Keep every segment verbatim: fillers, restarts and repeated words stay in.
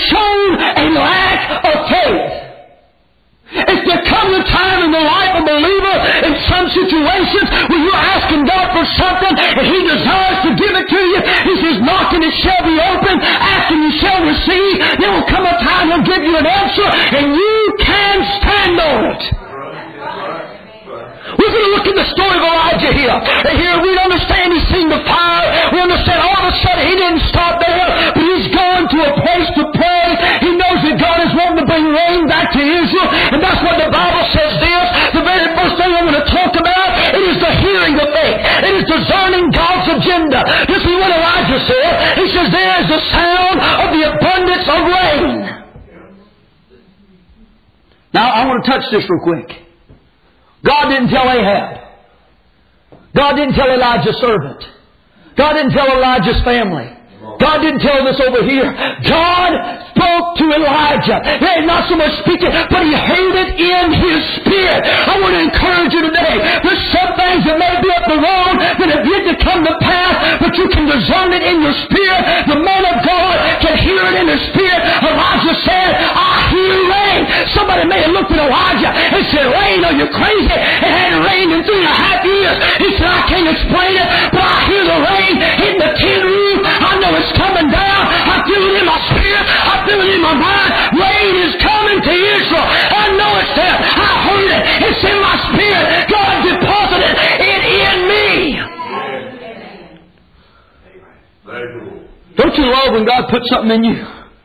shown a lack of faith. If there comes a time in the life of a believer in some situations where you're asking God for something and He desires to give it to you, He says, knock and it shall be open, ask and you shall receive. There will come a time He'll give you an answer and you can stand on it. We're going to look at the story of Elijah here. And here we understand he's seen the fire. We understand all of a sudden he didn't stop there, but he's gone to a place to pray. He knows that God is wanting to bring rain back to Israel. And that's what the Bible says this. The very first thing I'm going to talk about, it is the hearing of faith. It is discerning God's agenda. This is what Elijah said. He says, there is the sound of the abundance of rain. Now, I want to touch this real quick. God didn't tell Ahab. God didn't tell Elijah's servant. God didn't tell Elijah's family. God didn't tell this over here. God spoke to Elijah. He had not so much speaking, but He heard it in His Spirit. I want to encourage you today. There's some things that may be up the road that have yet to come to pass, but you can discern it in your spirit. The man of God can hear it in His Spirit. Elijah said, I hear rain. Somebody may have looked at Elijah and said, rain, are you crazy? It hadn't rained in three and a half years. He said, I can't explain it, but I hear the rain hitting the tin roof. I know it's coming down. I feel it in my spirit. I feel it in my mind. Rain is coming to Israel. I know it's there. I heard it. It's in my spirit. God deposited it in me. Don't you love when God puts something in you?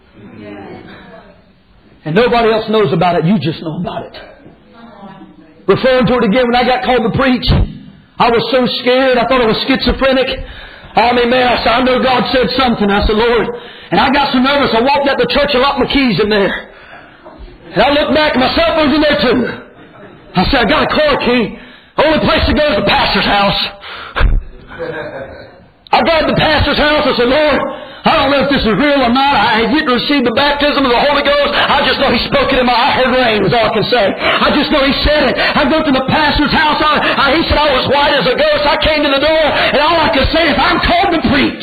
And nobody else knows about it. You just know about it. Referring to it again, when I got called to preach, I was so scared. I thought I was schizophrenic. I mean, man, I said, I know God said something. I said, Lord. And I got so nervous, I walked out the church and locked my keys in there. And I looked back and my cell phone's in there too. I said, I got a car key. The only place to go is the pastor's house. I got to the pastor's house. I said, Lord, I don't know if this is real or not. I have yet to receive the baptism of the Holy Ghost. I just know He spoke it in my I heard rain is all I can say. I just know He said it. I go to the pastor's house. I, I, he said I was white as a ghost. I came to the door and all I could say is, I'm called to preach.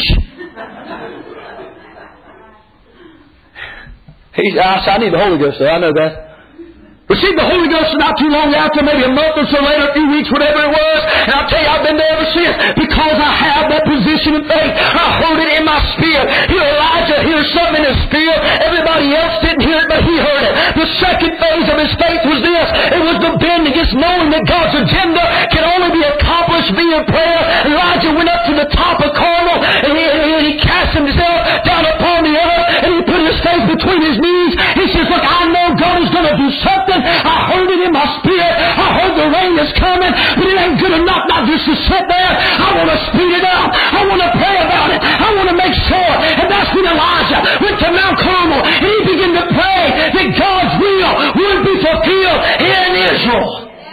He, I said, I need the Holy Ghost though. I know that. Received the Holy Ghost not too long after, maybe a month or so later, a few weeks, whatever it was. And I'll tell you, I've been there ever since. Because I have that position of faith. I heard it in my spirit. Here Elijah hears something in his spirit. Everybody else didn't hear it, but he heard it. The second phase of his faith was this. It was the bending. It's knowing that God's agenda can only be accomplished via prayer. Elijah went up to the top of Carmel, and he, and he cast himself down upon the earth, and he put his face between his knees. He says, look, I know God is going to do something. I heard it in my spirit. I heard the rain is coming, but it ain't good enough not just to sit there. I want to speed it up. I want to pray about it. I want to make sure. And that's when Elijah went to Mount Carmel and he began to pray that God's will would be fulfilled in Israel.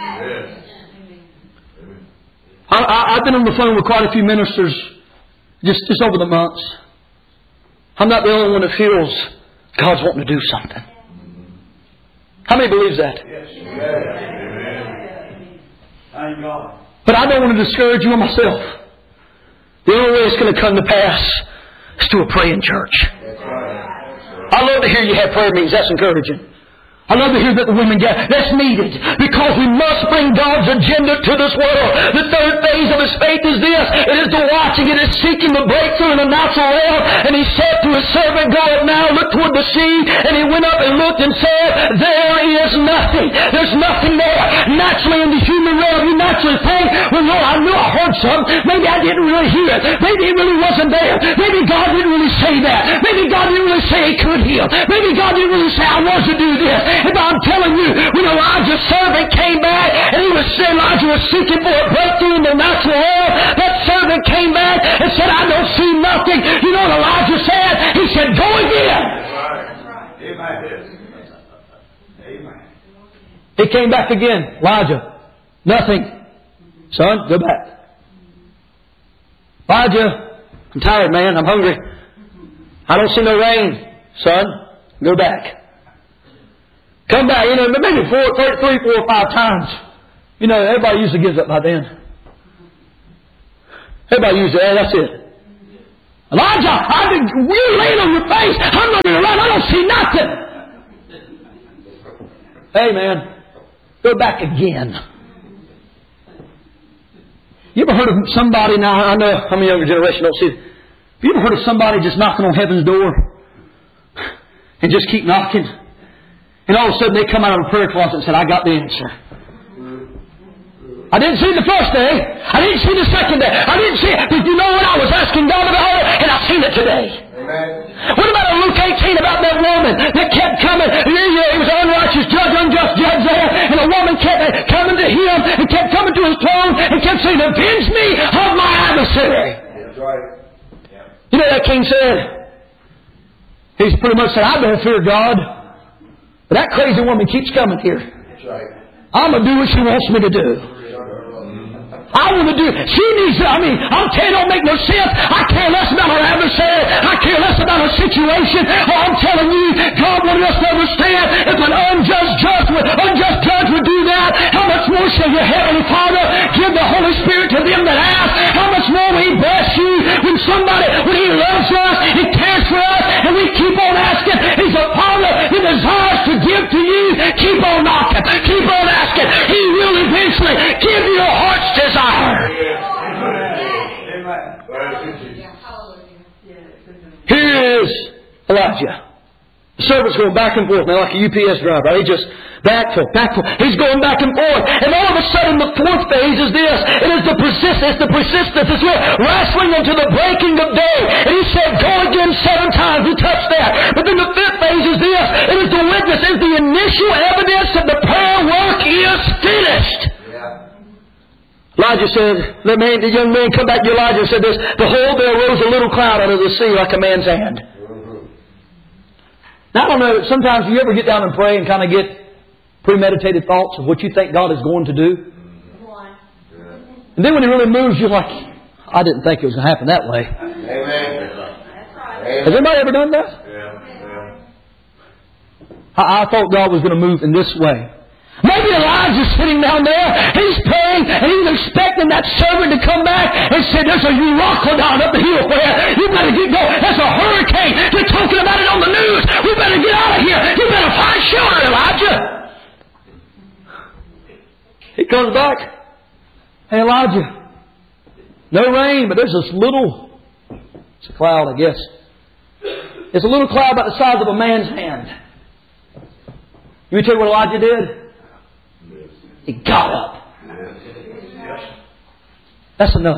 I, I, I've been on the phone with quite a few ministers just, just over the months. I'm not the only one that feels God's wanting to do something. How many believes that? Yes. Thank God. But I don't want to discourage you or myself. The only way it's going to come to pass is to a praying church. I love to hear you have prayer meetings. That's encouraging. I love to hear that the women get. That's needed. Because we must bring God's agenda to this world. The third phase of his faith is this. It is the watching. It is seeking the breakthrough in the natural realm. And he said to his servant, go up now, look toward the sea. And he went up and looked and said, there is nothing. There's nothing there. Naturally in the human realm, you naturally think, well, Lord, I knew I heard something. Maybe I didn't really hear it. Maybe it really wasn't there. Maybe God didn't really say that. Maybe God didn't really say He could heal. Maybe God didn't really say I was to do this. And I'm telling you, when Elijah's servant came back and he was Elijah was seeking for a breakthrough in the natural world, that servant came back and said, I don't see nothing. You know what Elijah said? He said, go again. Amen. He came back again. Elijah, nothing. Son, go back. Elijah, I'm tired, man. I'm hungry. I don't see no rain. Son, go back. Come back, you know, maybe four, three, three, four, or five times. You know, everybody usually gives up by then. Everybody usually, oh, that's it. Elijah, I've been, you're laying on your face. I'm not going to run. I don't see nothing. Hey man, go back again. You ever heard of somebody, now I know some of the younger generation don't see it. Have you ever heard of somebody just knocking on heaven's door? And just keep knocking? And all of a sudden they come out of a prayer closet and said, I got the answer. I didn't see it the first day. I didn't see it the second day. I didn't see it. But you know what? I was asking God about it, and I've seen it today. Amen. What about in Luke eighteen about that woman that kept coming? He was an unrighteous judge, unjust judge there, and a woman kept coming to him and kept coming to his throne and kept saying, avenge me of my adversary. That's right. Yeah. You know what that king said? He's pretty much said, I don't fear God. But that crazy woman keeps coming here. That's right. I'm going to do what she wants me to do. I want to do it. She needs to, I mean, I'm telling you, it don't make no sense. I care less about her adversary. I care less about her situation. Oh, I'm telling you, God wanted us to understand if an unjust judge would, unjust judge would do that, how much more shall your Heavenly Father give the Holy Spirit to them that ask? How much more will He bless you when somebody, when He loves us, He cares for us, and we keep on asking. He's a Father that desires to give to you. Keep on knocking. Keep on asking. He will eventually give you your heart's desire. Here is Elijah. The servant's going back and forth now like a U P S driver. He just back forth, back forth. He's going back and forth. And all of a sudden the fourth phase is this. It is the persistence, the persistence. It's wrestling until the breaking of day. And he said, go again seven times. We touched that. But then the fifth phase is this. It is the witness. It is the initial evidence that the prayer work is finished. Elijah said, the, man, the young man come back to Elijah and said this, behold, there arose a little cloud out of the sea like a man's hand. Now, I don't know, sometimes you ever get down and pray and kind of get premeditated thoughts of what you think God is going to do? And then when He really moves, you're like, I didn't think it was going to happen that way. Amen. Has anybody ever done that? Yeah. I, I thought God was going to move in this way. Maybe Elijah's sitting down there, he's praying, and he's expecting that servant to come back and say, there's a Euroclydon up the hill there. You better get going. There's a hurricane. They're talking about it on the news. We better get out of here. You better find shelter, Elijah. He comes back. Hey, Elijah. No rain, but there's this little, it's a cloud, I guess. It's a little cloud about the size of a man's hand. You tell you what Elijah did? He got up. That's enough.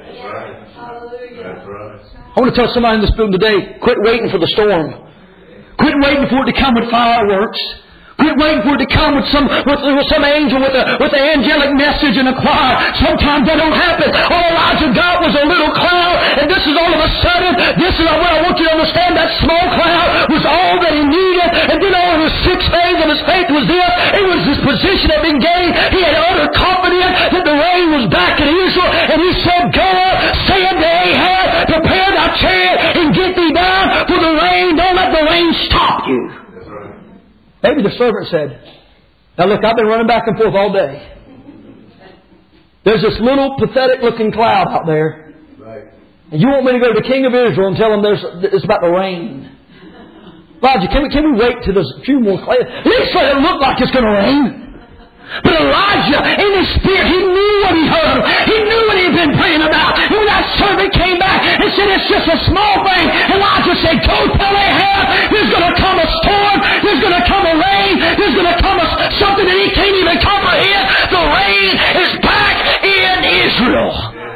I want to tell somebody in this building today, quit waiting for the storm. Quit waiting for it to come with fireworks. Quit waiting for it to come with some with, with some angel with a with an angelic message in a choir. Sometimes that don't happen. All Elijah got was a little cloud, and this is all of a sudden. This is what I want you to understand. That small cloud was all that he needed, and then all of his six phase of his faith was this. It was his position had been gained. He had utter confidence that the rain was back in Israel, and he said, "Go up, say unto Ahab, prepare thy chariot and get thee down for the rain. Don't let the rain stop you." Maybe the servant said, now look, I've been running back and forth all day. There's this little pathetic looking cloud out there. And you want me to go to the king of Israel and tell him there's, it's about to rain. Elijah, can we, can we wait till there's a few more clouds? At least let it look like it's going to rain. But Elijah, in his spirit, he knew what he heard. He knew what he'd been praying about. And when that servant came back and said, it's just a small thing, Elijah said, go tell Ahab, there's going to come a storm, there's going to come a rain, there's going to come a, something that he can't even comprehend. The rain is back in Israel.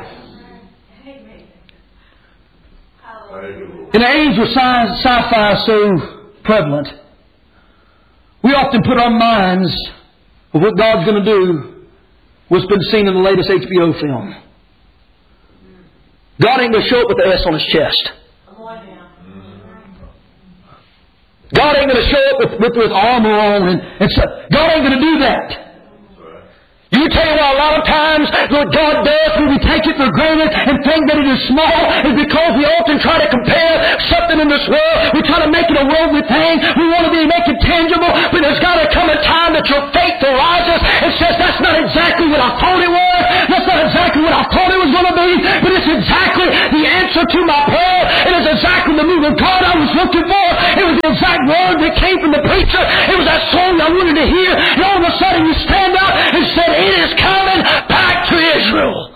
In the age where sci-fi is so prevalent, we often put our minds of what God's going to do, what's been seen in the latest H B O film. God ain't going to show up with the S on His chest. God ain't going to show up with, with, with armor on and, and stuff. God ain't going to do that. You tell you what, a lot of times what God does when we take it for granted and think that it is small is because we often try to compare something in this world. We try to make it a worldly thing. We want to be, make it tangible. But there's got to come a time that your faith arises and says, that's not exactly what I thought it was. That's not exactly what I thought it was going to be. But it's exactly the answer to my prayer. It is exactly the move of God I was looking for. It was the exact word that came from the preacher. It was that song I wanted to hear. And all of a sudden you stand up and said, it is coming back to Israel.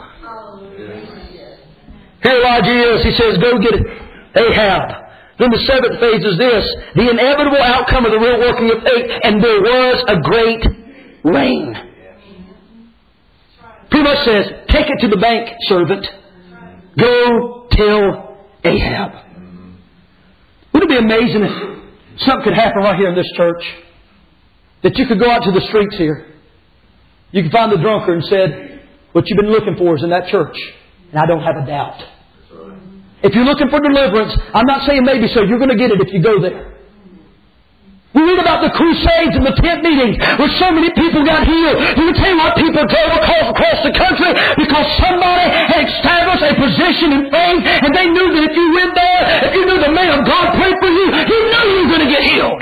Here Elijah is. He says, go get Ahab. Then the seventh phase is this. The inevitable outcome of the real working of faith. And there was a great rain. Pretty much says, take it to the bank, servant. Go tell Ahab. Wouldn't it be amazing if something could happen right here in this church? That you could go out to the streets here. You could find the drunkard and said, what you've been looking for is in that church. And I don't have a doubt. If you're looking for deliverance, I'm not saying maybe so. You're going to get it if you go there. We read about the crusades and the tent meetings where so many people got healed. Let me tell you what, people drove across, across the country because somebody had established a position in faith, and they knew that if you went there, if you knew the man of God prayed for you, you knew you were going to get healed.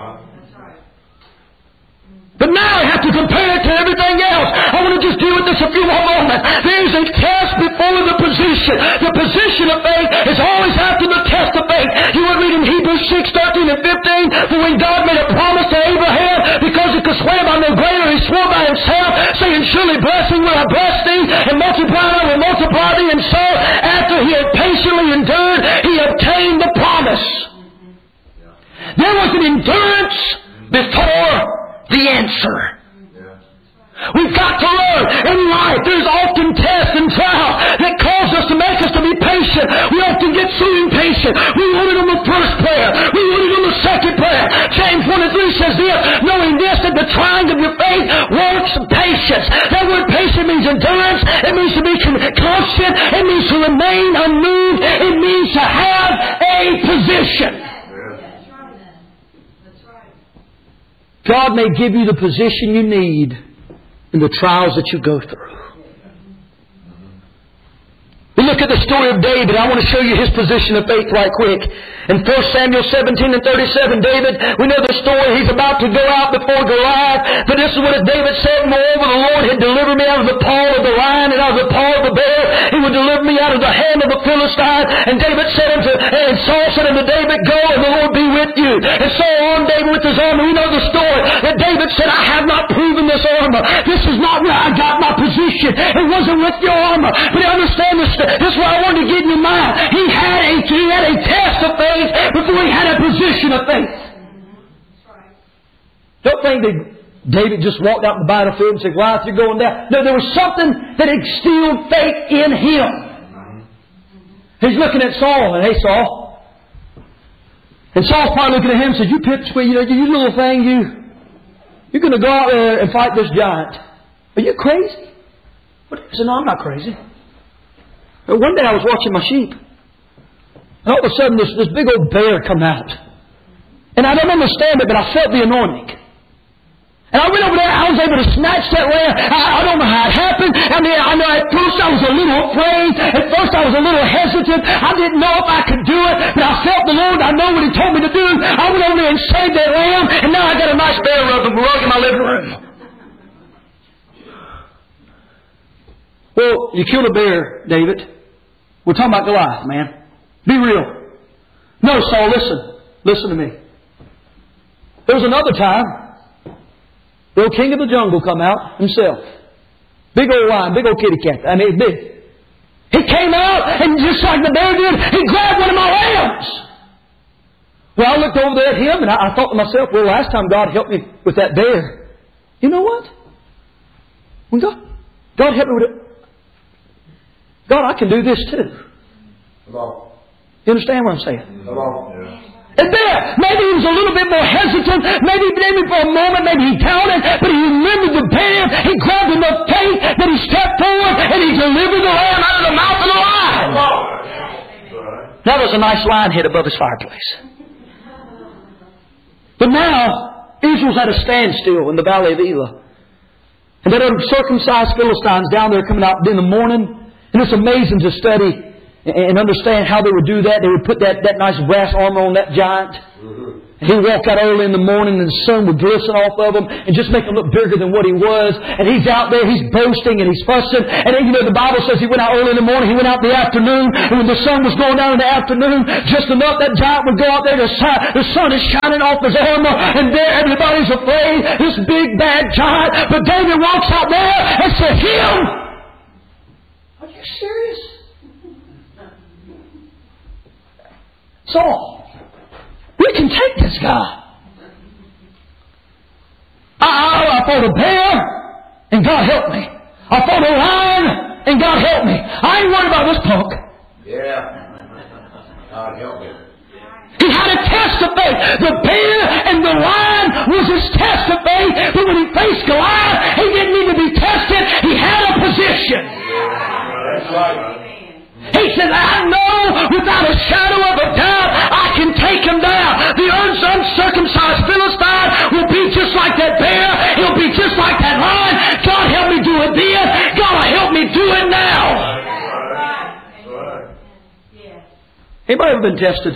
But now I have to compare it to everything else. I want to just deal with this a few more moments. There's a test before the position. The position of faith is always after the test of faith. You would read in Hebrews six, thirteen and fifteen, for when God made a promise to Abraham, because he could swear by no greater, he swore by himself, saying, surely blessing will I bless thee, and multiply I will multiply thee. And so, after he had patiently endured, he obtained the promise. There was an endurance before the answer. We've got to learn in life there's often tests and trials that cause us to make us to be patient. We often get so impatient. We want it on the first prayer. We want it on the second prayer. James one and three says this, knowing this, that the trying of your faith works patience. That word patient means endurance. It means to be constant. It means to remain unmoved. It means to have a position. God may give you the position you need in the trials that you go through. We look at the story of David. I want to show you his position of faith right quick. In First Samuel seventeen and thirty-seven, David, we know the story. He's about to go out before Goliath. But this is what David said, moreover, the Lord had delivered me out of the paw of the lion and out of the paw of the bear. He would deliver me out of the hand of the Philistine. And David said unto, and Saul said unto David, go, and the Lord be with you. And so on David with his armor. We know the story that David said, I have not proven this armor. This is not where I got my position. It wasn't with your armor. But understand this. This is what I wanted to get in your mind. He had a, he had a test of faith before he had a position of faith. Don't think that David just walked out in the battlefield and said, Goliath, you're going down. No, there was something that instilled faith in him. He's looking at Saul, and hey, Saul. And Saul's probably looking at him and said, you pipsqueak, you know, you little thing, you, you're going to go out there and fight this giant. Are you crazy? What? He said, no, I'm not crazy. One day I was watching my sheep. And all of a sudden this, this big old bear come out. And I don't understand it, but I felt the anointing. And I went over there, I was able to snatch that lamb. I, I don't know how it happened. I mean, I know at first I was a little afraid. At first I was a little hesitant. I didn't know if I could do it. But I felt the Lord. I know what He told me to do. I went over there and saved that lamb. And now I got a nice bear rug rug in my living room. Well, you killed a bear, David. We're talking about Goliath, man. Be real. No, Saul, listen. Listen to me. There was another time, the old king of the jungle come out himself. Big old lion, big old kitty cat. I mean, big. He came out, and just like the bear did, he grabbed one of my lambs. Well, I looked over there at him, and I, I thought to myself, well, last time God helped me with that bear. You know what? When God, God helped me with it. God, I can do this too. Come on. You understand what I'm saying? Come on. Yeah. And there, maybe he was a little bit more hesitant. Maybe, maybe for a moment, maybe he doubted. But he remembered the bear. He grabbed enough faith that he stepped forward and he delivered the lamb out of the mouth of the lion. Now there's a nice lion head above his fireplace. But now, Israel's at a standstill in the valley of Elah. And there are uncircumcised Philistines down there coming out in the morning. And it's amazing to study and understand how they would do that. They would put that, that nice brass armor on that giant. Mm-hmm. And he would walk out early in the morning and the sun would glisten off of him and just make him look bigger than what he was. And he's out there, he's boasting and he's fussing. And then, you know, the Bible says he went out early in the morning, he went out in the afternoon. And when the sun was going down in the afternoon, just enough that giant would go out there, the sun, the sun is shining off his armor. And there everybody's afraid, this big bad giant. But David walks out there and said, him! Are you serious? Saul, we can take this guy. I, I, I fought a bear, and God helped me. I fought a lion, and God helped me. I ain't worried about this punk. Yeah. God help me. He had a test of faith. The bear and the lion was his test of faith. But when he faced Goliath, he didn't need to be tested. He had a position. That's right. He said, I know without a shadow of a doubt I can take him down. The uncircumcised Philistine will be just like that bear. He'll be just like that lion. God help me do it then. God help me do it now. Anybody ever been tested?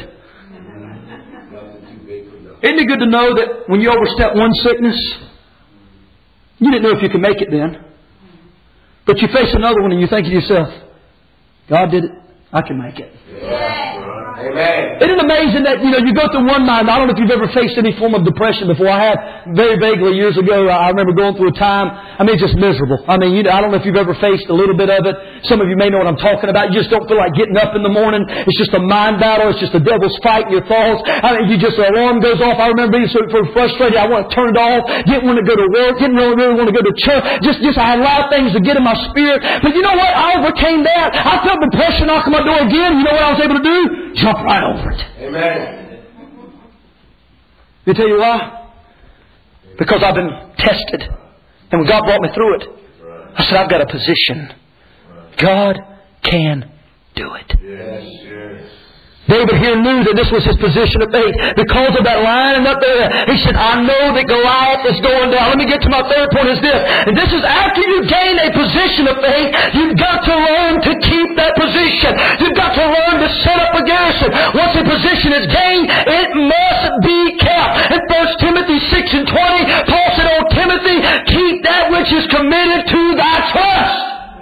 Isn't it good to know that when you overstep one sickness, you didn't know if you could make it then. But you face another one and you think to yourself, God did it. I can make it. Amen. Isn't it amazing that, you know, you go through one mind. I don't know if you've ever faced any form of depression before. I had very vaguely years ago. I remember going through a time, I mean, just miserable. I mean, you know, I don't know if you've ever faced a little bit of it. Some of you may know what I'm talking about. You just don't feel like getting up in the morning. It's just a mind battle. It's just the devil's fight in your thoughts. I mean, you just, the alarm goes off. I remember being so frustrated. I want to turn it off. Didn't want to go to work. Didn't really, really want to go to church. Just, just, I had a lot of things to get in my spirit. But you know what? I overcame that. I felt depression knock on my door again. You know what I was able to do? Jump right over it. Amen. You tell you why? Because I've been tested. And when God brought me through it, I said, I've got a position. God can do it. Yes, yes. David here knew that this was his position of faith. Because of that lion up there, he said, I know that Goliath is going down. Let me get to my third point is this. And this is after you gain a position of faith, you've got to learn to keep that position. You've got to learn to set up a garrison. Once a position is gained, it must be kept. In First Timothy six and twenty, Paul said, Oh Timothy, keep that which is committed to thy trust.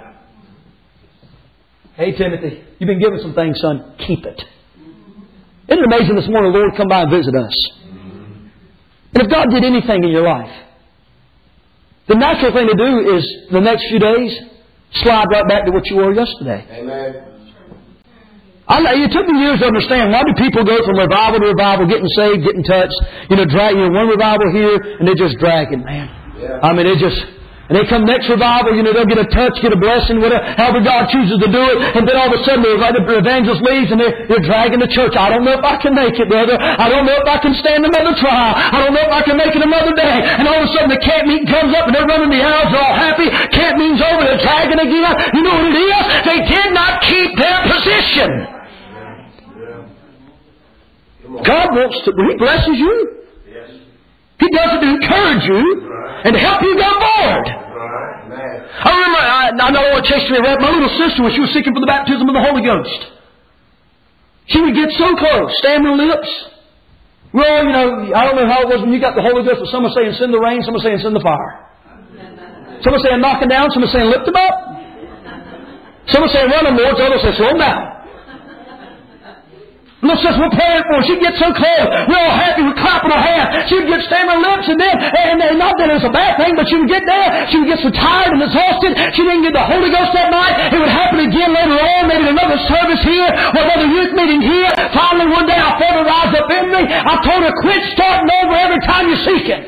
Hey Timothy, you've been given some things, son. Keep it. Isn't it amazing this morning the Lord come by and visit us? And if God did anything in your life, the natural thing to do is the next few days slide right back to what you were yesterday. Amen. I know, it took me years to understand why do people go from revival to revival, getting saved, getting touched, you know, drag, you know, one revival here and they're just dragging, man. Yeah. I mean, it just. And they come next revival, you know, they'll get a touch, get a blessing, whatever, however God chooses to do it. And then all of a sudden the evangelist leaves and they're, they're dragging the church. I don't know if I can make it, brother. I don't know if I can stand another trial. I don't know if I can make it another day. And all of a sudden the camp meeting comes up and they're running the aisles, they're all happy. Camp meeting's over, they're dragging again. You know what it is? They did not keep their position. God wants to, He blesses you. He does it to encourage you and to help you go forward. I remember, I, I know what chased me around. My little sister, when she was seeking for the baptism of the Holy Ghost, she would get so close, stammering lips. Well, you know, I don't know how it was when you got the Holy Ghost, but some are saying send the rain, some are saying send the fire. Some are saying knock him down, some are saying lift him up. Some are saying run him, Lord, others say slow him down. Look, says we're praying for her. She'd get so close. We're all happy. We're clapping our hands. She'd get stammering lips, and then, and, and not that it was a bad thing, but she would get there. She would get so tired and exhausted. She didn't get the Holy Ghost that night. It would happen again later on, maybe another service here, or another youth meeting here. Finally, one day, I felt her rise up in me. I told her, quit starting over every time you seek it.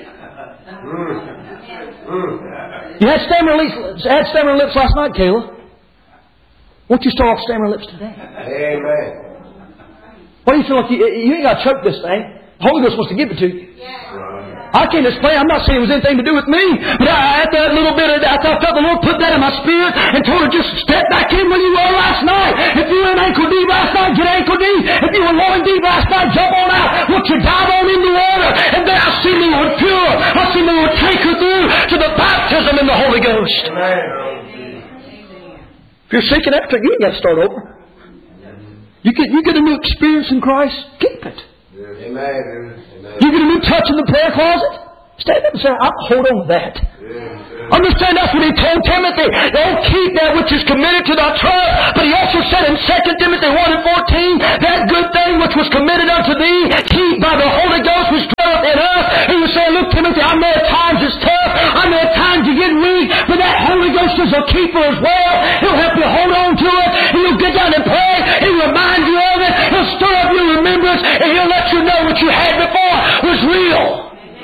You had stammering lips, had stammering lips last night, Kayla. Won't you start off stammering lips today? Amen. Why do you feel like you, you ain't got to choke this thing? The Holy Ghost wants to give it to you. I can't explain. I'm not saying it was anything to do with me. But I, after that little bit of that, I felt the Lord put that in my spirit and told her just step back in where you were last night. If you were in ankle deep last night, get ankle deep. If you were loin deep last night, jump on out. Won't you dive on in the water? And then I see the Lord pure. I see the Lord take her through to the baptism in the Holy Ghost. If you're seeking after it, you ain't got to start over. You get, you get a new experience in Christ, keep it. Amen. You get a new touch in the prayer closet? Stand up and say, I'll hold on to that. Understand that's what he told Timothy. Don't keep that which is committed to thy trust. But he also said in Second Timothy one and fourteen, that good thing which was committed unto thee, keep by the Holy Ghost which dwelleth in us. And you say, look, Timothy, I know at times it's tough. I know at times you get weak. But that Holy Ghost is a keeper as well. He'll help you hold on to it. And you'll get down and pray. He'll remind you of it. He'll stir up your remembrance. And he'll let you know what you had before was real.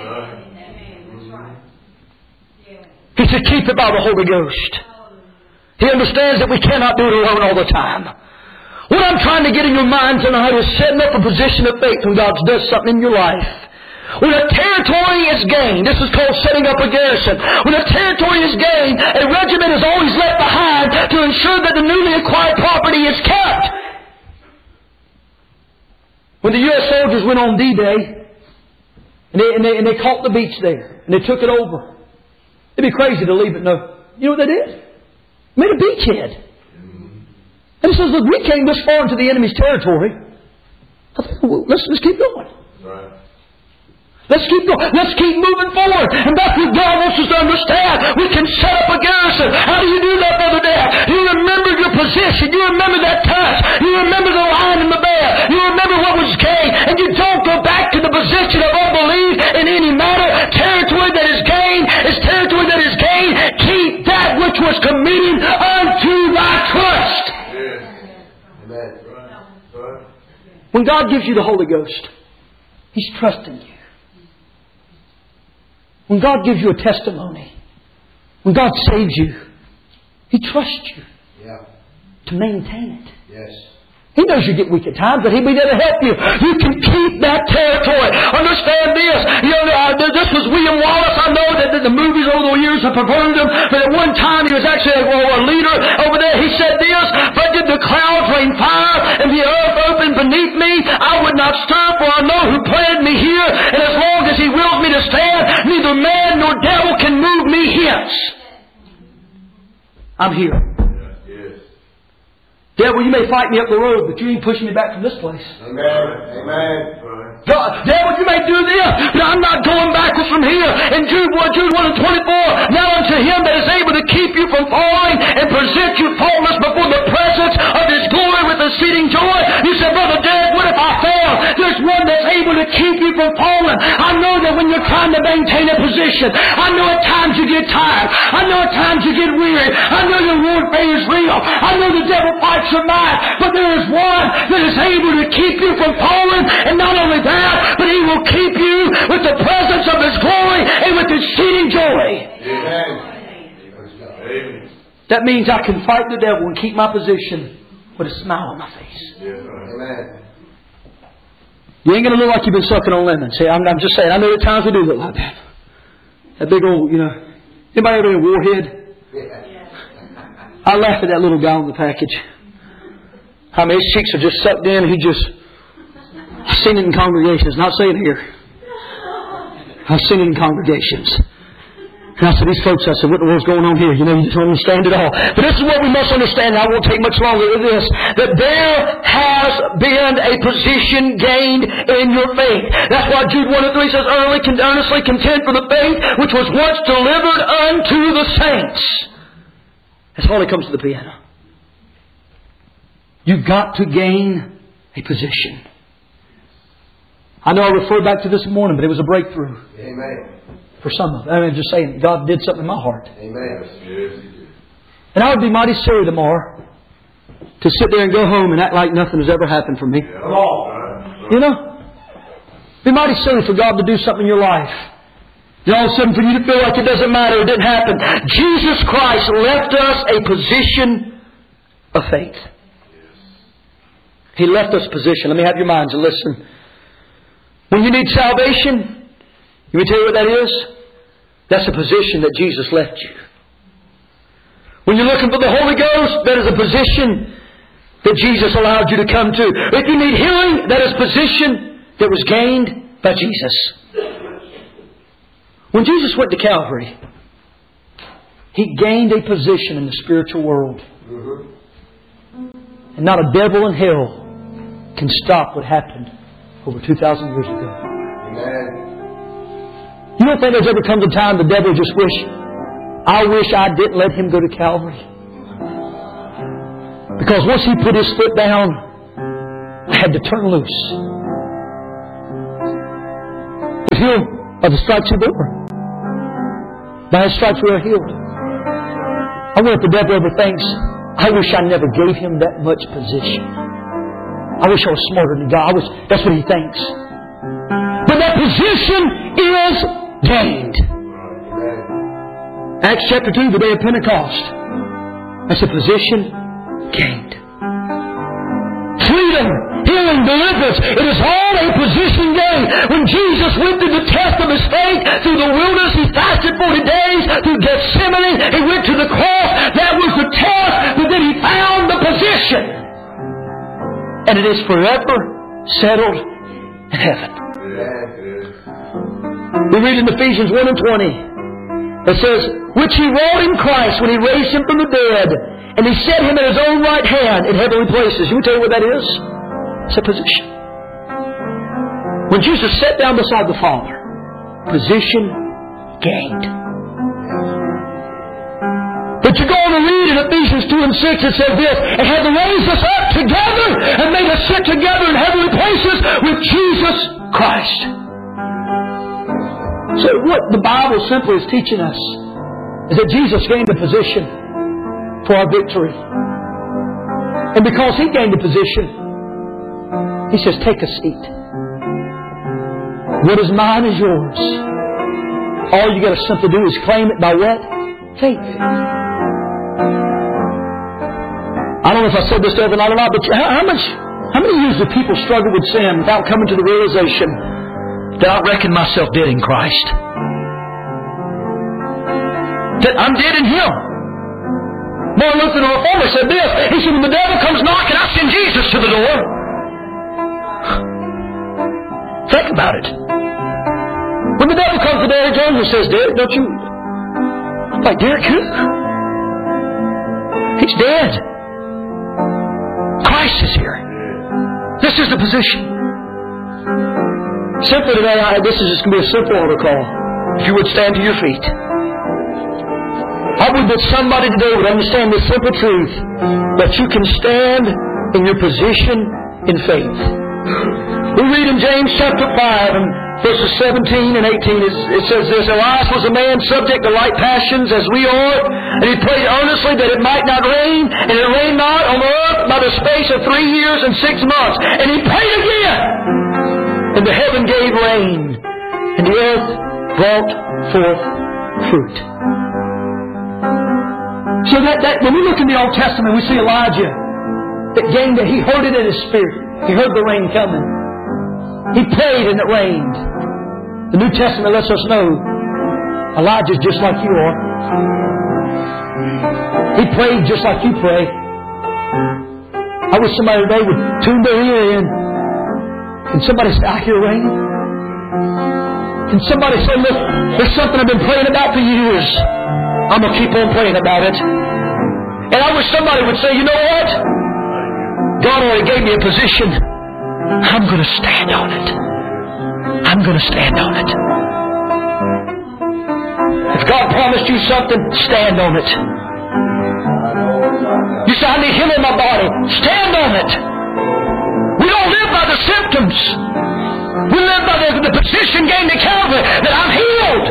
He said, keep it by the Holy Ghost. He understands that we cannot do it alone all the time. What I'm trying to get in your mind tonight is setting up a position of faith when God does something in your life. When a territory is gained, this is called setting up a garrison. When a territory is gained, a regiment is always left behind to ensure that the newly acquired property is kept. When the U S soldiers went on D-Day, and they, and, they, and they caught the beach there, and they took it over. It'd be crazy to leave it. No. You know what they did? Made a beachhead. And it says, look, we came this far into the enemy's territory. I think, well, let's, let's keep going. Right. Let's keep going. Let's keep moving forward. And that's what God wants us to understand. We can set up a garrison. How do you do that, Brother Dad? You remember your position. You remember that touch. You remember the lion and the bear. You remember what was gained. And you don't go back to the position of unbelief in any matter. Territory that is gained is territory that is gained. Keep that which was committed unto thy trust. Amen. Right. When God gives you the Holy Ghost, He's trusting you. When God gives you a testimony, when God saves you, He trusts you Yeah. to maintain it. Yes. He knows you get weak at times, but He'll be there to help you. You can keep that territory. Understand this. You know, uh, this was William Wallace. I know that the movies over the years have perverted him, but at one time he was actually a, a leader over there. He said this, but did the clouds rain fire and the earth open beneath me, I would not stir, for I know who planted me here. And as long as He wills me to stand, neither man nor devil can move me hence. I'm here. Devil, you may fight me up the road, but you ain't pushing me back from this place. Amen. Amen. God, devil, you may do this, but I'm not going backwards from here. In Jude one, Jude one and twenty-four, now unto Him that is able to keep you from falling and present you faultless before the presence of His glory with exceeding joy. You said, Brother Derek, what if I fail? There's one that's able to keep you from falling. I know that when you're trying to maintain a position, I know at times you get tired. I know at times you get weary. I know your warfare is real. I know the devil fights your mind. But there is one that is able to keep you from falling, and not only that, but He will keep you with the presence of His glory and with exceeding joy. Amen. That means I can fight the devil and keep my position with a smile on my face. Amen. You ain't going to look like you've been sucking on lemons. See, I'm, I'm just saying, I know at times we do look like that. That big old, you know. Anybody ever been a warhead? I laugh at that little guy on the package. I mean, his cheeks are just sucked in. He just... I've seen it in congregations. Not saying here. I've seen it in congregations. And I said, these folks, I said, what the world's going on here? You know, you just don't understand it all. But this is what we must understand, and I won't take much longer with this. That there has been a position gained in your faith. That's why Jude one and three says, early, earnestly contend for the faith which was once delivered unto the saints. That's all it comes to the piano. You've got to gain a position. I know I referred back to this morning, but it was a breakthrough. Amen. For some of them. I'm just saying, God did something in my heart. Amen. And I would be mighty silly tomorrow to sit there and go home and act like nothing has ever happened for me. You know? It'd be mighty silly for God to do something in your life. And all of a sudden for you to feel like it doesn't matter, it didn't happen. Jesus Christ left us a position of faith. He left us a position. Let me have your minds and listen. When you need salvation, let me tell you what that is. That's a position that Jesus left you. When you're looking for the Holy Ghost, that is a position that Jesus allowed you to come to. If you need healing, that is a position that was gained by Jesus. When Jesus went to Calvary, He gained a position in the spiritual world. And not a devil in hell can stop what happened over two thousand years ago. Amen. You don't think there's ever comes a time the devil just wish, I wish I didn't let him go to Calvary? Because once he put his foot down, I had to turn loose. But healed by the stripes he bore. By his stripes we are healed. I wonder if the devil ever thinks, I wish I never gave him that much position. I wish I was smarter than God. I wish, that's what he thinks. But that position is gained. Acts chapter two, the day of Pentecost. That's a position gained. Freedom, healing, deliverance. It is all a position gained. When Jesus went through the test of his faith through the wilderness, he fasted forty days through Gethsemane. He went to the cross. That was the test. But then he found the position. And it is forever settled in heaven. We read in Ephesians one and twenty. It says, which he wrought in Christ when he raised him from the dead, and he set him at his own right hand in heavenly places. You want to tell you what that is? It's a position. When Jesus sat down beside the Father, position gained. But you go on and read in Ephesians two and six, it says this, and hath raised us up together and made us sit together in heavenly places with Jesus Christ. So what the Bible simply is teaching us is that Jesus gained a position for our victory. And because He gained a position, He says, take a seat. What is mine is yours. All you got to simply do is claim it by what? Faith. I don't know if I said this the other night or not, but how, how much, how many years do people struggle with sin without coming to the realization that I reckon myself dead in Christ? That I'm dead in Him. Martin Luther, the Reformer, said this. He said, when the devil comes knocking, I send Jesus to the door. Think about it. When the devil comes to Derek Jones and says, Derek, don't you... Like, Derek who? He's dead. Christ is here. This is the position. Simply today, I, this is just going to be a simple altar call. If you would stand to your feet. I would that somebody today would understand this simple truth, that you can stand in your position in faith. We read in James chapter five and verses seventeen and eighteen, it says this, Elias was a man subject to like passions as we are, and he prayed earnestly that it might not rain, and it rained not on the earth by the space of three years and six months. And he prayed again, and the heaven gave rain, and the earth brought forth fruit. So that, that when we look in the Old Testament, we see Elijah that gained it. He heard it in his spirit. He heard the rain coming. He prayed and it rained. The New Testament lets us know Elijah's just like you are. He prayed just like you pray. I wish somebody today would tune their ear in. Can somebody say, I hear rain? Can somebody say, look, there's something I've been praying about for years. I'm going to keep on praying about it. And I wish somebody would say, you know what? God already gave me a position. I'm going to stand on it. I'm going to stand on it. If God promised you something, stand on it. You say, I need Him in my body. Stand on it. We don't live by the symptoms. We live by the, the position gained at Calvary that I'm healed.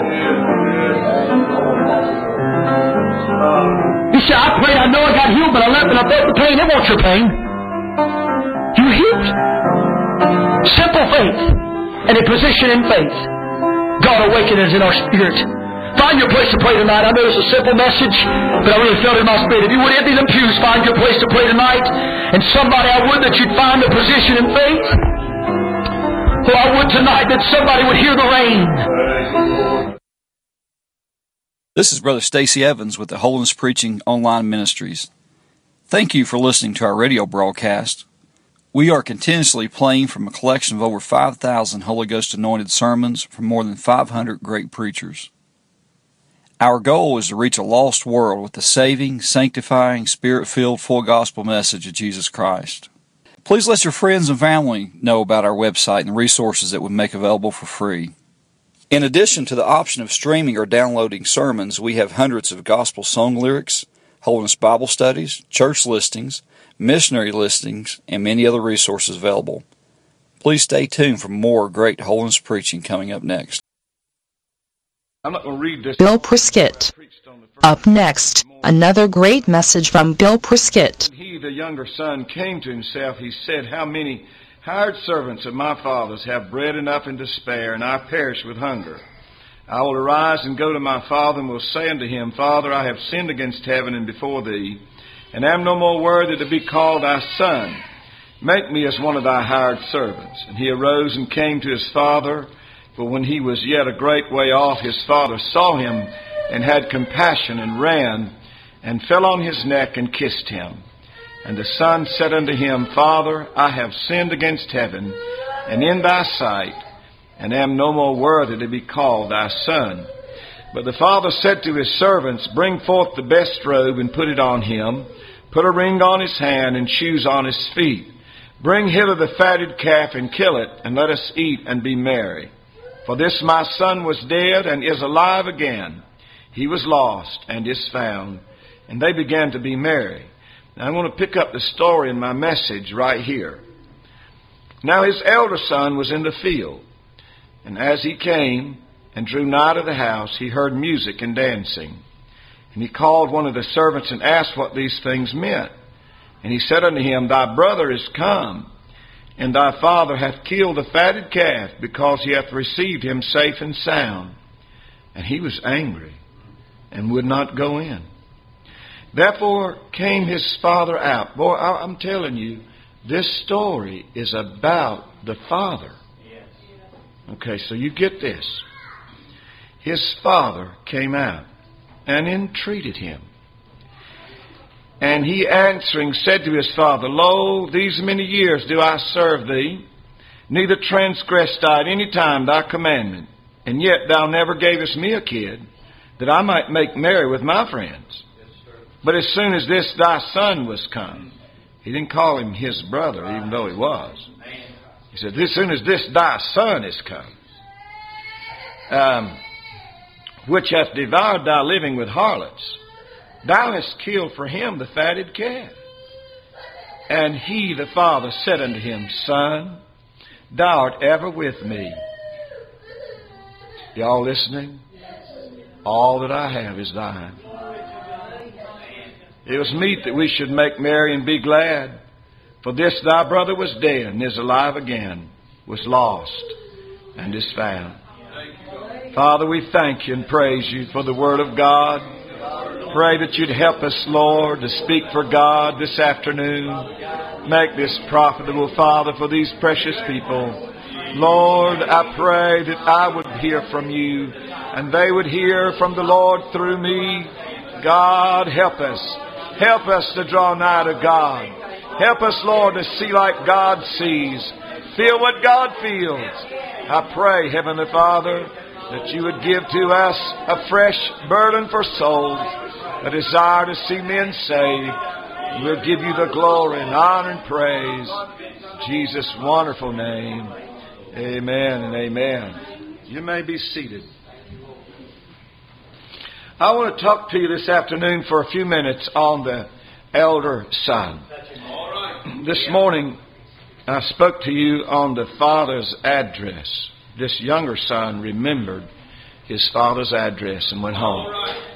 You say, I prayed, I know I got healed, but I left and I felt the pain. It wasn't your pain. You're healed. Simple faith and a position in faith. God awakens in our spirit. Find your place to pray tonight. I know it's a simple message, but I really felt it in my spirit. If you would empty them pews, find your place to pray tonight. And somebody, I would that you'd find a position in faith. Or I would tonight that somebody would hear the rain. This is Brother Stacy Evans with the Holiness Preaching Online Ministries. Thank you for listening to our radio broadcast. We are continuously playing from a collection of over five thousand Holy Ghost anointed sermons from more than five hundred great preachers. Our goal is to reach a lost world with the saving, sanctifying, Spirit-filled, full gospel message of Jesus Christ. Please let your friends and family know about our website and the resources that we make available for free. In addition to the option of streaming or downloading sermons, we have hundreds of gospel song lyrics, Holiness Bible studies, church listings, missionary listings, and many other resources available. Please stay tuned for more great holiness preaching coming up next. I'm not going to read this. Bill Prescott. Up next, another great message from Bill Prescott. When he, the younger son, came to himself, he said, "How many hired servants of my father's have bread enough and to spare, and I perish with hunger? I will arise and go to my father, and will say unto him, Father, I have sinned against heaven and before thee, and am no more worthy to be called thy son. Make me as one of thy hired servants." And he arose and came to his father. For when he was yet a great way off, his father saw him, and had compassion, and ran, and fell on his neck, and kissed him. And the son said unto him, Father, I have sinned against heaven, and in thy sight, and am no more worthy to be called thy son. But the father said to his servants, Bring forth the best robe, and put it on him. Put a ring on his hand, and shoes on his feet. Bring hither the fatted calf, and kill it, and let us eat and be merry. For this my son was dead, and is alive again. He was lost, and is found. And they began to be merry. Now I'm going to pick up the story in my message right here. Now his elder son was in the field. And as he came and drew nigh to the house, he heard music and dancing. And he called one of the servants and asked what these things meant. And he said unto him, Thy brother is come, and thy father hath killed the fatted calf, because he hath received him safe and sound. And he was angry, and would not go in. Therefore came his father out. Boy, I'm telling you, this story is about the father. Okay, so you get this. His father came out and entreated him. And he answering said to his father, Lo, these many years do I serve thee, neither transgressed I at any time thy commandment. And yet thou never gavest me a kid, that I might make merry with my friends. But as soon as this thy son was come, he didn't call him his brother, even though he was. He said, as soon as this thy son is come, um, which hath devoured thy living with harlots, thou hast killed for him the fatted calf. And he, the father, said unto him, Son, thou art ever with me. Y'all listening? All that I have is thine. It was meet that we should make merry and be glad. For this thy brother was dead, and is alive again, was lost, and is found. Father, we thank you and praise you for the Word of God. Pray that you'd help us, Lord, to speak for God this afternoon. Make this profitable, Father, for these precious people. Lord, I pray that I would hear from you, and they would hear from the Lord through me. God, help us. Help us to draw nigh to God. Help us, Lord, to see like God sees. Feel what God feels. I pray, Heavenly Father, that you would give to us a fresh burden for souls, a desire to see men saved. We'll give you the glory and honor and praise. In Jesus' wonderful name. Amen and amen. You may be seated. I want to talk to you this afternoon for a few minutes on the elder son. This morning, I spoke to you on the father's address. This younger son remembered his father's address and went home.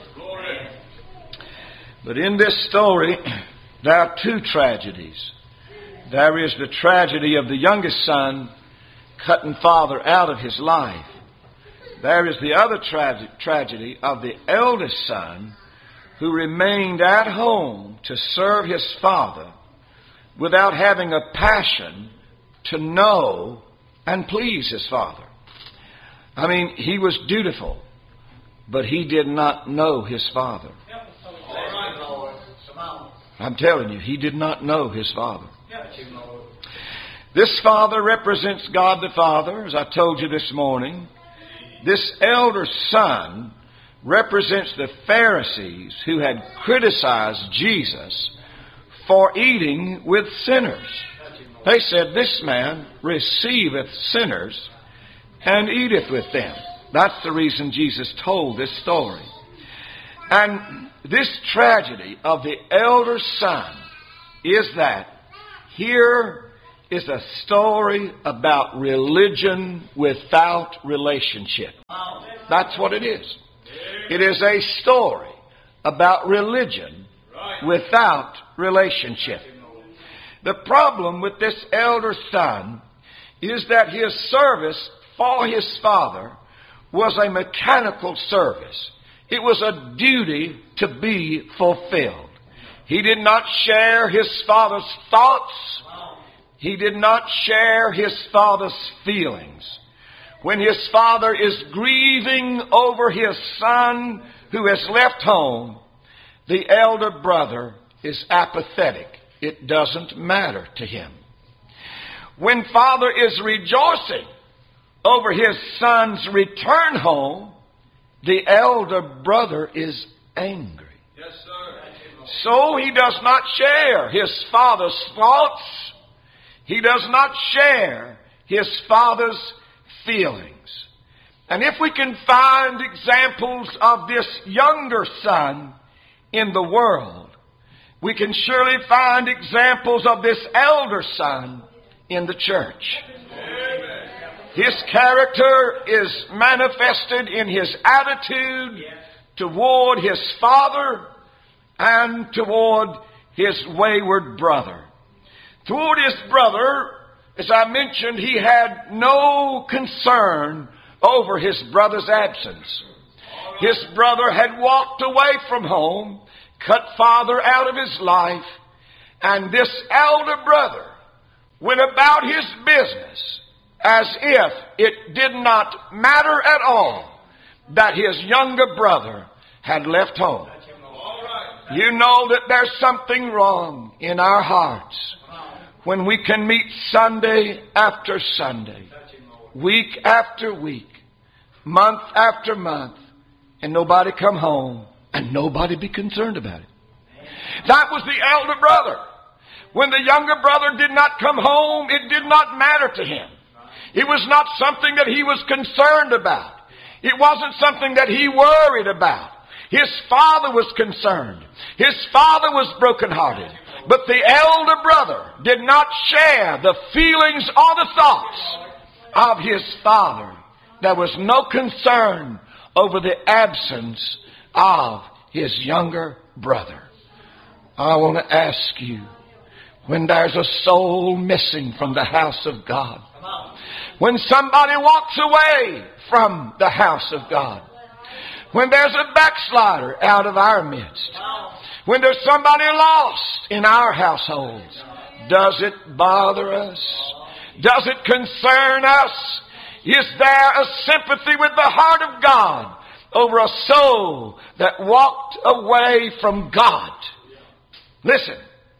But in this story, there are two tragedies. There is the tragedy of the youngest son cutting father out of his life. There is the other tra- tragedy of the eldest son who remained at home to serve his father without having a passion to know and please his father. I mean, he was dutiful, but he did not know his father. I'm telling you, he did not know his father. This father represents God the Father, as I told you this morning. This elder son represents the Pharisees who had criticized Jesus for eating with sinners. They said, "This man receiveth sinners and eateth with them." That's the reason Jesus told this story. And this tragedy of the elder son is that here is a story about religion without relationship. That's what it is. It is a story about religion without relationship. The problem with this elder son is that his service for his father was a mechanical service. It was a duty to be fulfilled. He did not share his father's thoughts. He did not share his father's feelings. When his father is grieving over his son who has left home, the elder brother is apathetic. It doesn't matter to him. When father is rejoicing over his son's return home, the elder brother is angry. Yes, sir. So he does not share his father's thoughts. He does not share his father's feelings. And if we can find examples of this younger son in the world, we can surely find examples of this elder son in the church. Amen. His character is manifested in his attitude toward his father and toward his wayward brother. Toward his brother, as I mentioned, he had no concern over his brother's absence. His brother had walked away from home, cut father out of his life, and this elder brother went about his business as if it did not matter at all that his younger brother had left home. You know that there's something wrong in our hearts when we can meet Sunday after Sunday, week after week, month after month, and nobody come home and nobody be concerned about it. That was the elder brother. When the younger brother did not come home, it did not matter to him. It was not something that he was concerned about. It wasn't something that he worried about. His father was concerned. His father was brokenhearted. But the elder brother did not share the feelings or the thoughts of his father. There was no concern over the absence of his younger brother. I want to ask you, when there's a soul missing from the house of God, when somebody walks away from the house of God, when there's a backslider out of our midst, when there's somebody lost in our households, does it bother us? Does it concern us? Is there a sympathy with the heart of God over a soul that walked away from God? Listen,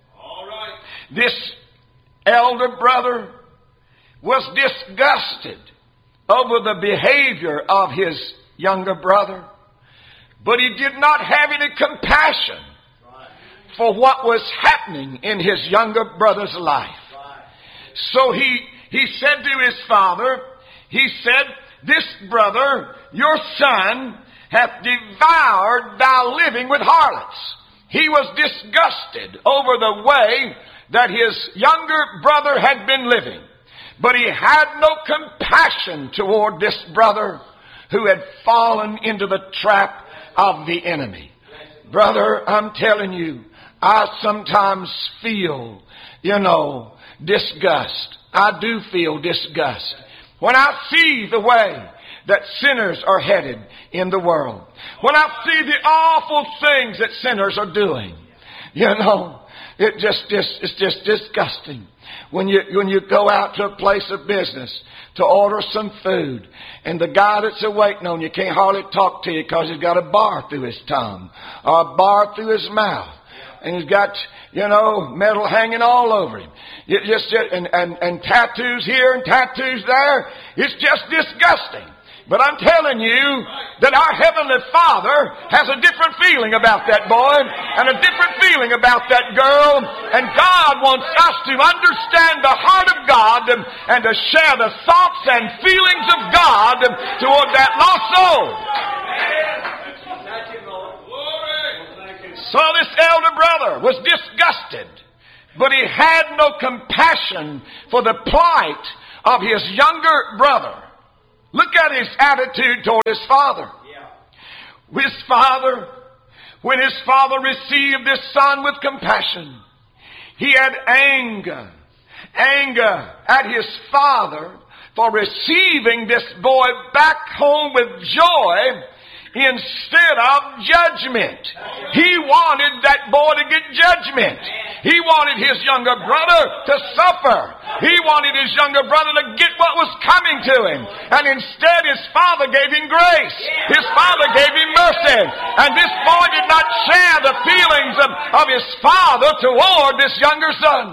this elder brother was disgusted over the behavior of his younger brother, but he did not have any compassion for what was happening in his younger brother's life. So he, he said to his father, he said, "This brother, your son, hath devoured thy living with harlots." He was disgusted over the way that his younger brother had been living. But he had no compassion toward this brother who had fallen into the trap of the enemy. Brother, I'm telling you, I sometimes feel, you know, disgust. I do feel disgust when I see the way that sinners are headed in the world. When I see the awful things that sinners are doing, you know, it just, just it's just disgusting. When you when you go out to a place of business to order some food, and the guy that's a waiting on you can't hardly talk to you because he's got a bar through his tongue or a bar through his mouth, and he's got, you know, metal hanging all over him. You just and and and tattoos here and tattoos there. It's just disgusting. But I'm telling you, that our Heavenly Father has a different feeling about that boy and a different feeling about that girl. And God wants us to understand the heart of God and, and to share the thoughts and feelings of God toward that lost soul. So this elder brother was disgusted, but he had no compassion for the plight of his younger brother. Look at his attitude toward his father. His father, when his father received this son with compassion, he had anger, anger at his father for receiving this boy back home with joy instead of judgment. He wanted that boy to get judgment. He wanted his younger brother to suffer. He wanted his younger brother to get what was coming to him. And instead his father gave him grace. His father gave him mercy. And this boy did not share the feelings of, of his father toward this younger son.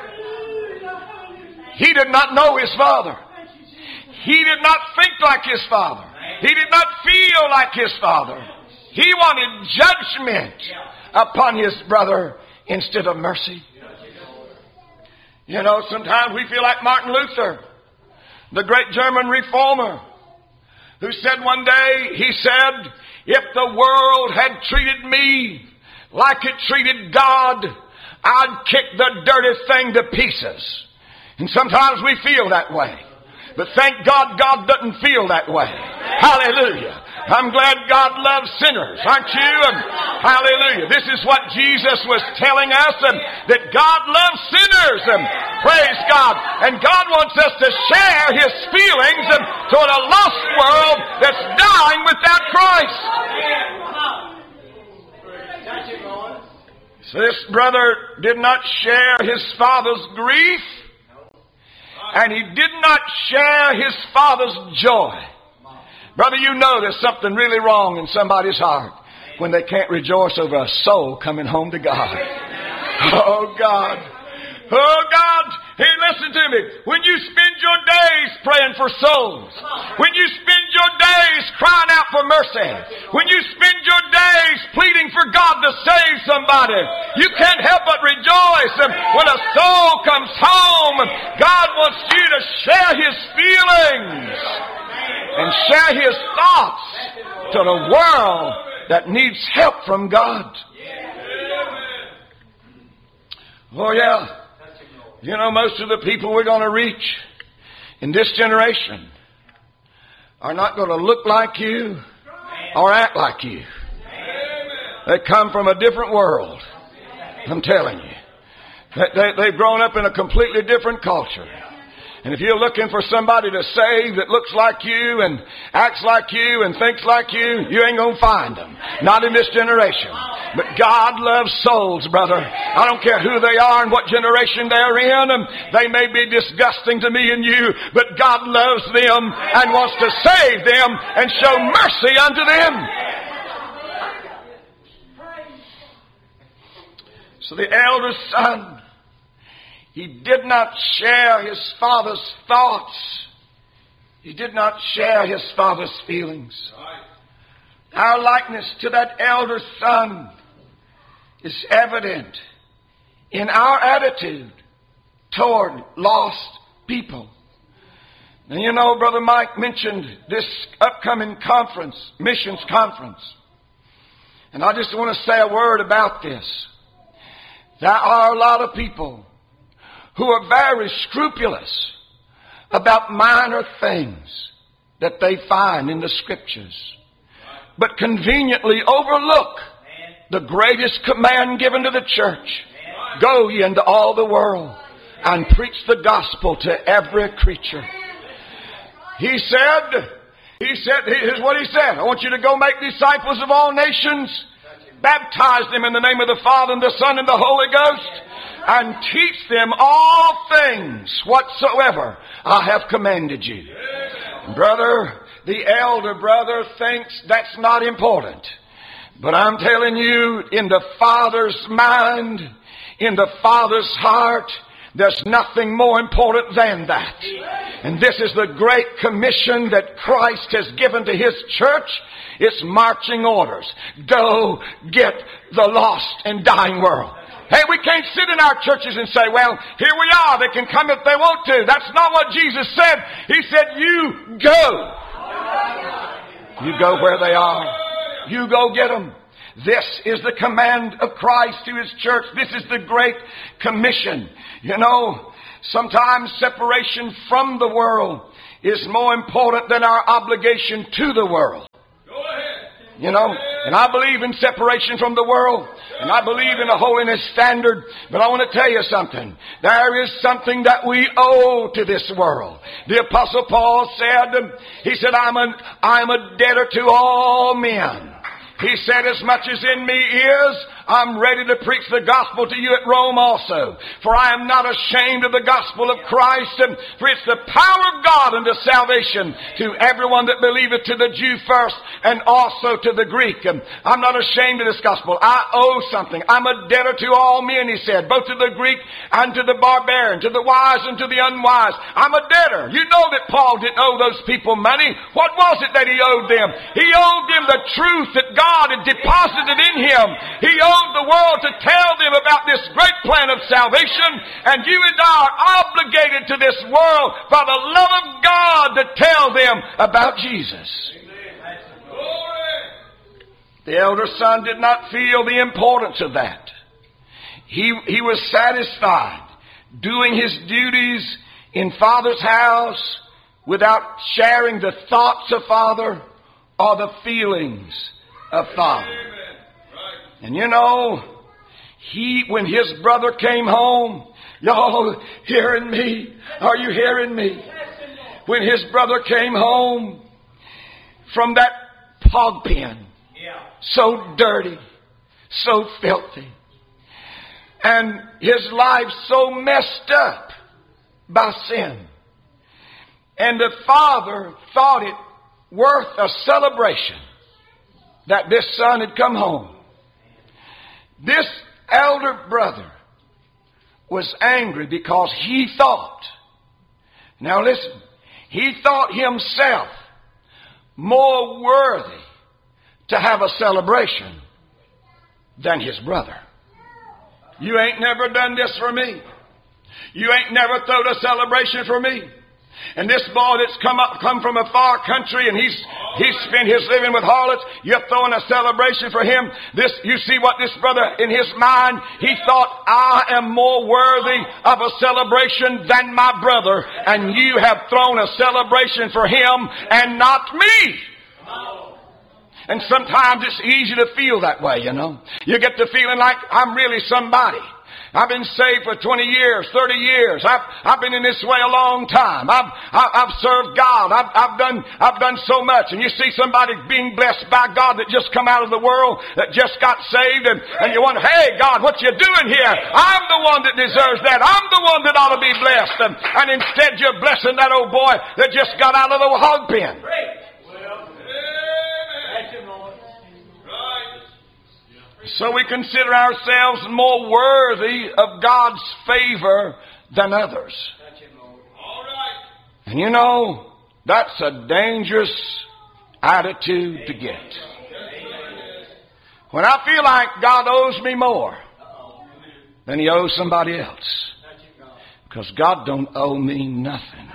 He did not know his father. He did not think like his father. He did not feel like his father. He wanted judgment upon his brother instead of mercy. You know, sometimes we feel like Martin Luther, the great German reformer, who said one day, he said, if the world had treated me like it treated God, I'd kick the dirty thing to pieces. And sometimes we feel that way. But thank God, God doesn't feel that way. Hallelujah. I'm glad God loves sinners, aren't you? And hallelujah. This is what Jesus was telling us, and that God loves sinners. And praise God. And God wants us to share His feelings and toward a lost world that's dying without Christ. So this brother did not share his father's grief, and he did not share his father's joy. Brother, you know there's something really wrong in somebody's heart when they can't rejoice over a soul coming home to God. Oh, God. Oh, God. Hey, listen to me. When you spend your days praying for souls, when you spend your days crying out for mercy, when you spend your days pleading for God to save somebody, you can't help but rejoice. And when a soul comes home, God wants you to share His feelings and share His thoughts to the world that needs help from God. Oh, yeah. You know, most of the people we're going to reach in this generation are not going to look like you or act like you. They come from a different world. I'm telling you. They, they, they've grown up in a completely different culture. And if you're looking for somebody to save that looks like you and acts like you and thinks like you, you ain't going to find them. Not in this generation. But God loves souls, brother. I don't care who they are and what generation they're in. And they may be disgusting to me and you, but God loves them and wants to save them and show mercy unto them. So the elder son, he did not share his father's thoughts. He did not share his father's feelings. Our likeness to that elder son is evident in our attitude toward lost people. Now, you know, Brother Mike mentioned this upcoming conference, missions conference. And I just want to say a word about this. There are a lot of people who are very scrupulous about minor things that they find in the Scriptures, but conveniently overlook the greatest command given to the church. Go ye into all the world and preach the gospel to every creature. He said, he said, here's what he said. I want you to go make disciples of all nations, baptize them in the name of the Father and the Son and the Holy Ghost, and teach them all things whatsoever I have commanded you. Brother, the elder brother thinks that's not important. But I'm telling you, in the Father's mind, in the Father's heart, There's nothing more important than that. And this is the great commission that Christ has given to His church. It's marching orders. Go get the lost and dying world. Hey, we can't sit in our churches and say, well, here we are. They can come if they want to. That's not what Jesus said. He said, you go. You go where they are. You go get them. This is the command of Christ to His church. This is the great commission. You know, sometimes separation from the world is more important than our obligation to the world. Go ahead. You know, and I believe in separation from the world, and I believe in a holiness standard, but I want to tell you something. There is something that we owe to this world. The Apostle Paul said, he said, I'm a, I'm a debtor to all men. He said, as much as in me is, I'm ready to preach the gospel to you at Rome also. For I am not ashamed of the gospel of Christ, for it's the power of God unto salvation to everyone that believeth, to the Jew first and also to the Greek. I'm not ashamed of this gospel. I owe something. I'm a debtor to all men, he said, both to the Greek and to the barbarian, to the wise and to the unwise. I'm a debtor. You know that Paul didn't owe those people money. What was it that he owed them? He owed them the truth that God had deposited in him. He owed the world to tell them about this great plan of salvation, and you and I are obligated to this world by the love of God to tell them about Jesus. The elder son did not feel the importance of that. He, he was satisfied doing his duties in Father's house without sharing the thoughts of Father or the feelings of Father. And you know, he, when his brother came home, y'all hearing me? Are you hearing me? When his brother came home from that hog pen, so dirty, so filthy, and his life so messed up by sin, and the father thought it worth a celebration that this son had come home. This elder brother was angry because he thought, now listen, he thought himself more worthy to have a celebration than his brother. You ain't never done this for me. You ain't never thrown a celebration for me. And this boy that's come up, come from a far country, and he's he's spent his living with harlots. You're throwing a celebration for him. This, you see what this brother in his mind, he thought, I am more worthy of a celebration than my brother, and you have thrown a celebration for him and not me. And sometimes it's easy to feel that way, you know. You get to feeling like I'm really somebody. I've been saved for twenty years, thirty years. I've, I've been in this way a long time. I've, I've served God. I've, I've done, I've done so much. And you see somebody being blessed by God that just come out of the world, that just got saved, and, and you wonder, hey, God, what you doing here? I'm the one that deserves that. I'm the one that ought to be blessed. And, and instead you're blessing that old boy that just got out of the hog pen. So we consider ourselves more worthy of God's favor than others. And you know, that's a dangerous attitude to get. When I feel like God owes me more than He owes somebody else. Because God don't owe me nothing.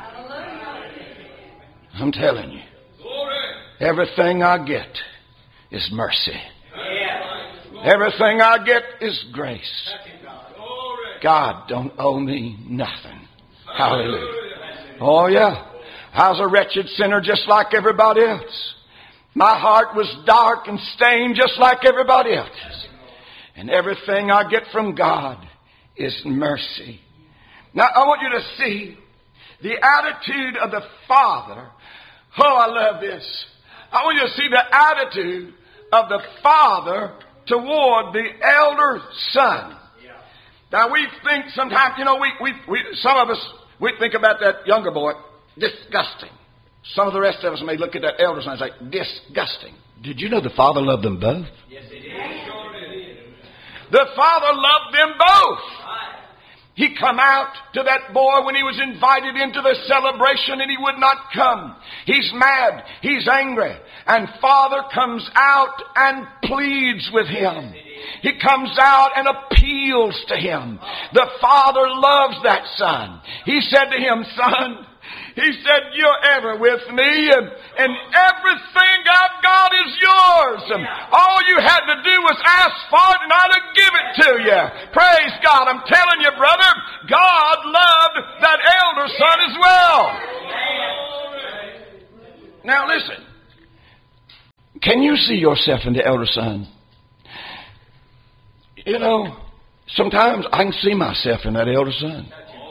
I'm telling you. Everything I get is mercy. Everything I get is grace. God don't owe me nothing. Hallelujah. Oh yeah. I was a wretched sinner just like everybody else. My heart was dark and stained just like everybody else's. And everything I get from God is mercy. Now I want you to see the attitude of the Father. Oh, I love this. I want you to see the attitude of the Father toward the elder son. Now we think sometimes, you know, we, we, we, some of us, we think about that younger boy, disgusting. Some of the rest of us may look at that elder son and say, disgusting. Did you know the Father loved them both? Yes, He did. The Father loved them both. He come out to that boy when he was invited into the celebration and he would not come. He's mad. He's angry. And Father comes out and pleads with him. He comes out and appeals to him. The Father loves that son. He said to him, son, he said, you're ever with me, and, and everything I've got is yours. And all you had to do was ask for it, and I'd have give it to you. Praise God. I'm telling you, brother, God loved that elder son as well. Now listen. Can you see yourself in the elder son? You know, sometimes I can see myself in that elder son.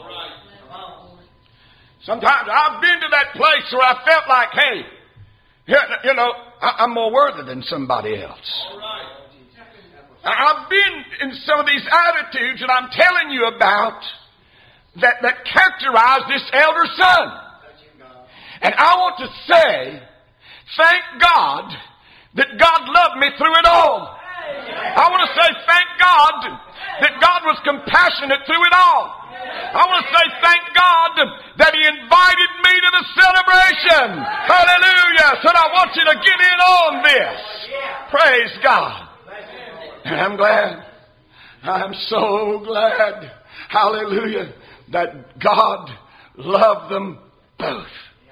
Sometimes I've been to that place where I felt like, hey, you know, I'm more worthy than somebody else. I've been in some of these attitudes that I'm telling you about that, that characterize this elder son. And I want to say, thank God that God loved me through it all. I want to say thank God that God was compassionate through it all. I want to say thank God that He invited me to the celebration. Hallelujah. So I want you to get in on this. Praise God. And I'm glad. I'm so glad. Hallelujah. That God loved them both.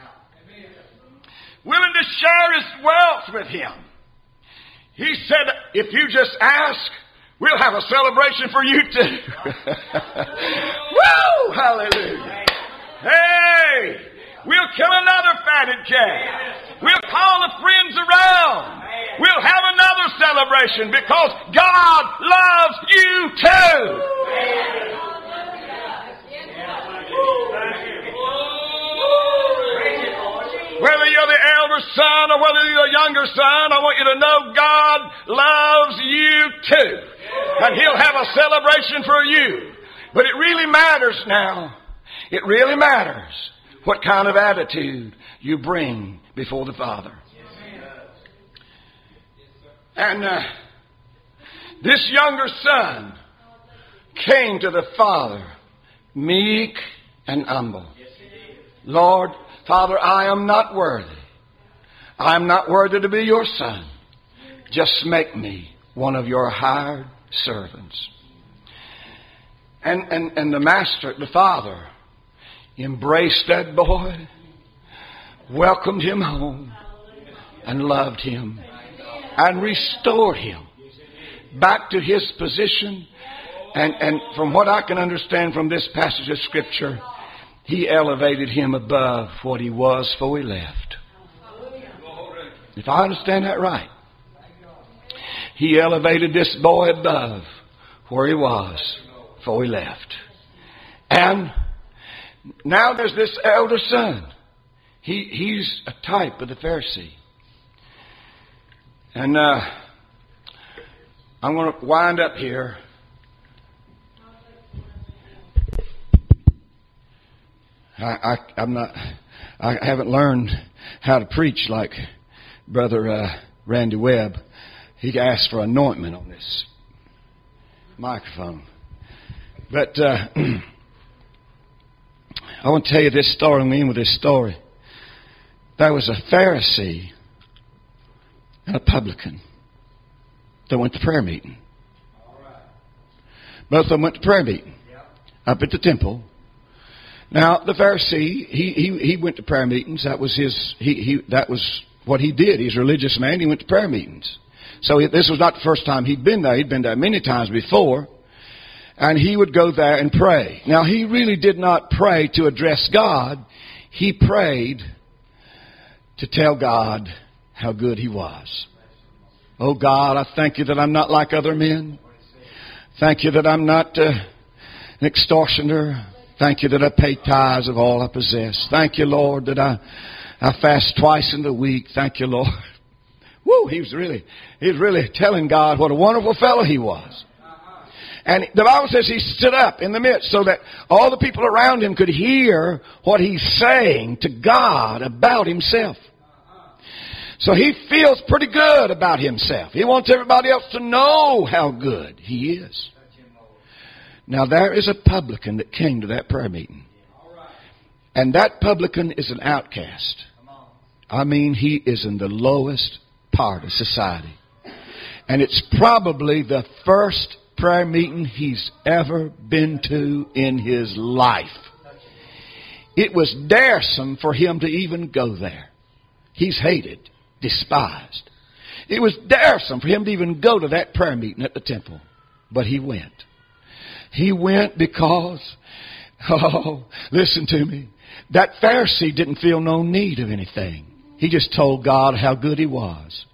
Willing to share His wealth with him. He said, if you just ask, we'll have a celebration for you too. Woo! Hallelujah. Hey! We'll kill another fatted calf. We'll call the friends around. We'll have another celebration because God loves you too. Whether you're the elder son or whether you're a younger son, I want you to know God loves you too. And He'll have a celebration for you. But it really matters now. It really matters what kind of attitude you bring before the Father. And uh, this younger son came to the Father meek and humble. Lord, Father, I am not worthy. I am not worthy to be your son. Just make me one of your hired servants. And, and, and the master, the father, embraced that boy, welcomed him home, and loved him, and restored him back to his position. And, and from what I can understand from this passage of Scripture, He elevated him above what he was before he left. If I understand that right, He elevated this boy above where he was before he left. And now there's this elder son. He, he's a type of the Pharisee. And uh, I'm going to wind up here. I, I, I'm not. I haven't learned how to preach like Brother uh, Randy Webb. He asked for anointment on this microphone. But uh, I want to tell you this story. I mean, with this story, there was a Pharisee and a publican that went to prayer meeting. Both of them went to prayer meeting up at the temple. Now, the Pharisee, he, he, he went to prayer meetings. That was his, he, he, that was what he did. He's a religious man. He went to prayer meetings. So he, this was not the first time he'd been there. He'd been there many times before. And he would go there and pray. Now, he really did not pray to address God. He prayed to tell God how good He was. Oh, God, I thank You that I'm not like other men. Thank You that I'm not uh, an extortioner. Thank You that I pay tithes of all I possess. Thank You, Lord, that I, I fast twice in the week. Thank You, Lord. Woo, he was really, he was really telling God what a wonderful fellow he was. And the Bible says he stood up in the midst so that all the people around him could hear what he's saying to God about himself. So he feels pretty good about himself. He wants everybody else to know how good he is. Now there is a publican that came to that prayer meeting. And that publican is an outcast. I mean, he is in the lowest part of society. And it's probably the first prayer meeting he's ever been to in his life. It was daresome for him to even go there. He's hated, despised. It was daresome for him to even go to that prayer meeting at the temple. But he went. He went because, oh, listen to me. That Pharisee didn't feel no need of anything. He just told God how good he was.